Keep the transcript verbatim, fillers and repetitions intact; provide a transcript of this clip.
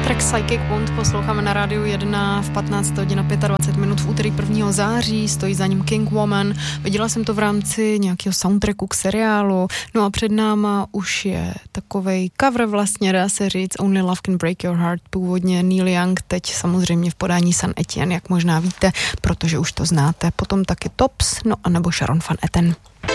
Track Psychic Wound posloucháme na rádiu jedna v patnáct hodin a dvacet pět minut v úterý prvního září, stojí za ním King Woman. Viděla jsem to v rámci nějakého soundtracku k seriálu, no a před náma už je takovej cover vlastně, dá se říct, Only Love Can Break Your Heart, původně Neil Young, teď samozřejmě v podání Saint Etienne, jak možná víte, protože už to znáte, potom taky Tops, no a nebo Sharon Van Etten.